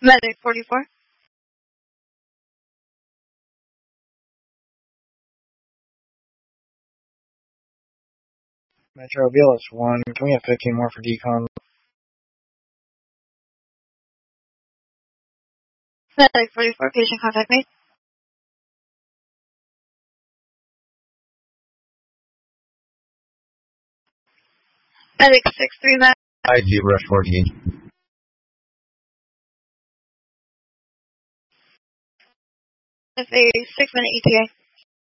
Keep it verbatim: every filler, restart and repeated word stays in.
Medic forty-four. Metro Village one, can we have fifteen more for decon? Medic forty-four, patient contact me. Medic six three nine. I G rush fourteen. That's a six minute E T A.